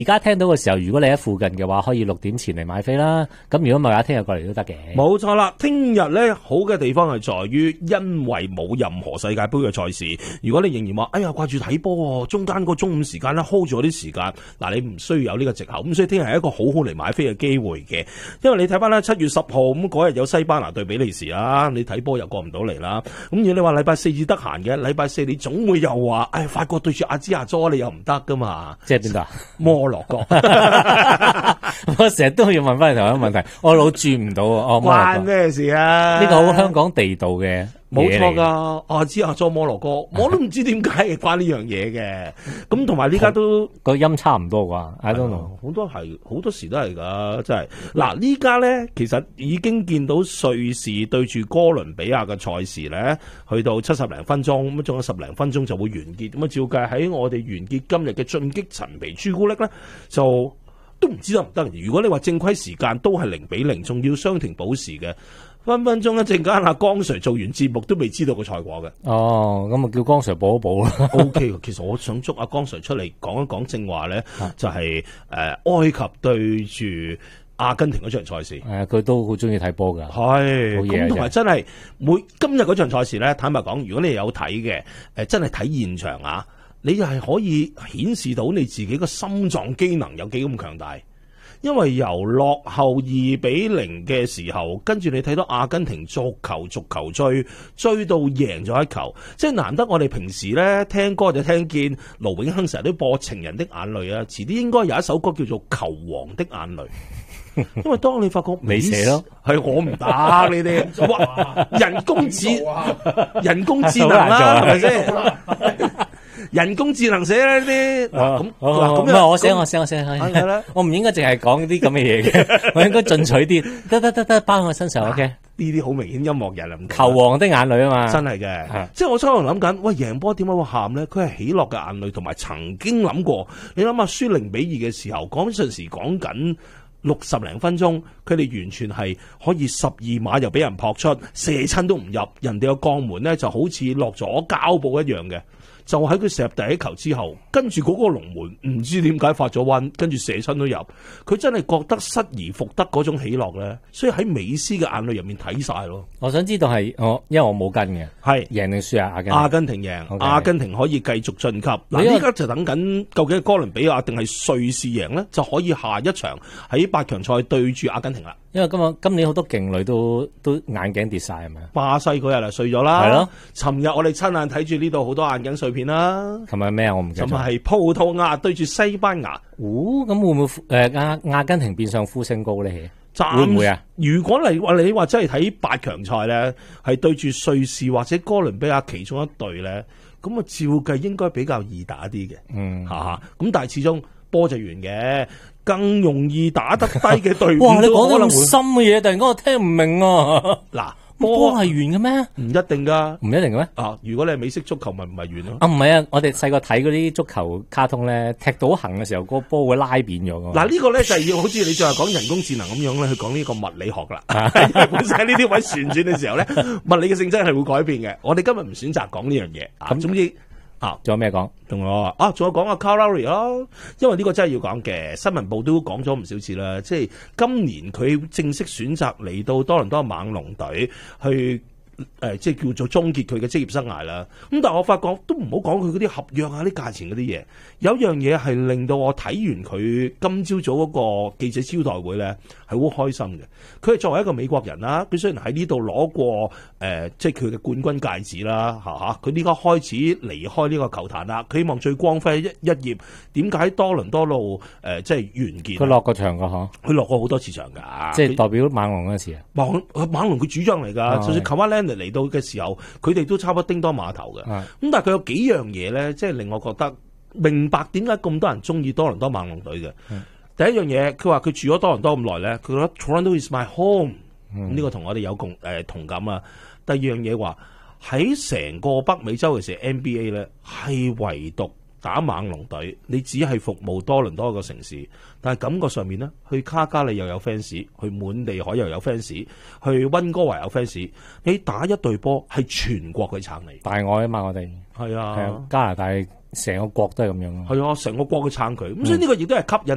而家聽到嘅時候，如果你喺附近嘅話，可以6點前嚟買飛啦。咁如果唔係話，聽日過嚟都得嘅。 冇錯啦，聽日咧好嘅地方係在於，因為冇任何世界盃嘅賽事。如果你仍然話，哎呀掛住睇波，中間個中午時間咧 hold 住我啲時間，嗱你唔需要有呢個藉口。咁所以聽日係一個好好嚟買飛嘅機會嘅。因為你睇翻咧7月10號咁嗰日有西班牙對比利時啦，你睇波又過唔到嚟啦。咁如果你話禮拜4至得閒嘅，禮拜4你總會又話，哎法國對住阿茲亞佐你又唔得噶嘛？ 即係邊度啊？ 摩洛哥。 我成日都要問翻你同一個問題，我老轉唔到啊！ 關咩事啊？ 呢個好香港地道嘅， 冇錯噶。阿茲亞佐摩洛哥，我都唔知點解係關呢樣嘢嘅。咁同埋呢家都個音差唔多啩 ？I don't know。 好多時都係噶，真係。嗱呢家咧，其實已經見到瑞士對住哥倫比亞嘅賽事咧，去到70零分鐘，咁仲有10零分鐘就會完結。咁啊，照計喺我哋完結今日嘅進擊陳皮朱古力咧，就都唔知得唔得。如果你話正規時間都係0-0，仲要傷停補時嘅，分分鐘一陣間阿江 Sir 做完節目都未知道個賽果嘅。 哦，咁啊叫江 Sir 補一補啦。 OK， 其實我想捉阿江 Sir 出嚟講一講正話咧，就係埃及對住阿根廷嗰場賽事。 佢都好中意睇波噶。 係，咁同埋真係今日嗰場賽事咧，坦白講，如果你有睇嘅，真係睇現場啊！你又係可以顯示到你自己個心臟機能有幾咁強大，因為由落後2-0嘅時候，跟住你睇到阿根廷逐球追到贏咗一球，即係難得我哋平時咧聽歌就聽見盧永亨成日都播《情人的眼淚》啊，遲啲應該有一首歌叫做《球王的眼淚》。因為當你發覺你寫咯， 係我唔打你哋，哇！人工智能啦，係咪先？人工智能寫呢啲咁咁我寫，我唔應該淨係講啲咁嘅嘢嘅，我應該進取啲，得包喺我身上。OK， 呢啲好明顯音樂人啊， 球王的眼淚啊嘛， 真係嘅，即係我初頭諗緊，喂贏波點解會喊咧？佢係喜樂嘅眼淚，同埋曾經諗過，你諗下輸0-2嘅時候，嗰陣時講緊60零分鐘，佢哋完全係可以12碼又俾人撲出，射親都唔入，人哋個鋼門咧就好似落咗膠布一樣嘅。就喺佢射入第一球之後，跟住嗰個龍門唔知點解發咗瘟，跟住射親都入。佢真係覺得失而復得嗰種喜樂咧，所以喺美斯嘅眼淚入面睇晒咯。 我想知道係因為我冇跟嘅，係贏定輸啊？阿根廷贏， okay. 阿根廷可以繼續晉級。嗱，依家就等緊究竟係哥倫比亞定係瑞士贏咧，就可以下一場喺8強賽對住阿根廷啦。 因為今年好多勁女都眼鏡跌晒係咪？ 巴西嗰日就碎咗啦。 係咯。 尋日我哋親眼睇住呢度好多眼鏡碎片啦。 琴日咩啊？我唔記得。琴日係葡萄牙對住西班牙。 咁會唔會阿根廷變相呼聲高咧？會唔會啊？ 如果你話真係睇8強賽咧，係對住瑞士或者哥倫比亞其中一隊咧，咁啊照計應該比較易打啲嘅。咁但係始終波就完嘅。更容易打得低嘅隊伍。 哇！你講到咁深嘅嘢，突然間我聽唔明啊！ 嗱， 波係完嘅咩？ 唔一定噶， 唔一定嘅咩？ 如果你係美式足球，咪唔係完咯。 唔係啊！我哋細個睇嗰啲足球卡通咧，踢到行嘅時候，個波會拉扁咗㗎。 嗱，呢個咧就係要好似你再係講人工智能咁樣咧，去講呢個物理學啦。因為本身喺呢啲位旋轉嘅時候咧，物理嘅性質係會改變嘅。我哋今日唔選擇講呢樣嘢。咁總之。 仲有咩講？ 仲有講阿 Kyle Lowry 咯，因為呢個真係要講嘅。新聞部都講咗唔少次啦，即係今年佢正式選擇嚟到多倫多猛龍隊去。即係叫做終結佢嘅職業生涯啦。咁但係我發覺都唔好講佢嗰啲合約啊、啲價錢嗰啲嘢。有一樣嘢係令到我睇完佢今朝早嗰個記者招待會咧，係好開心嘅。佢係作為一個美國人啦，佢雖然喺呢度攞過即係佢嘅冠軍戒指啦，佢呢家開始離開呢個球壇啦。佢希望最光輝一頁。點解喺多倫多路即係完結？佢落過場㗎嗬？ 佢落過好多次場㗎。 即係代表猛龍嗰次啊？ 猛龍佢主將嚟㗎，就算 Kawhi嚟到嘅時候，佢哋都差唔多叮當碼頭嘅。咁但係佢有幾樣嘢咧，即係令我覺得明白點解咁多人中意多倫多猛龍隊嘅。第一樣嘢，佢話佢住咗多倫多咁耐咧，佢覺得 Toronto is my home。呢個同我哋有同感啊。第二樣嘢話喺成個北美洲嘅時候 NBA 咧，係唯獨打猛龍隊，你只係服務多倫多一個城市，但係感覺上面咧，去卡加利又有 fans，去滿地海又有 fans，去溫哥華有 fans，你打一隊波係全國去撐你， 大愛啊嘛，我哋係啊， 加拿大成個國都係咁樣， 係啊，成個國去撐佢，咁所以呢個亦都係吸引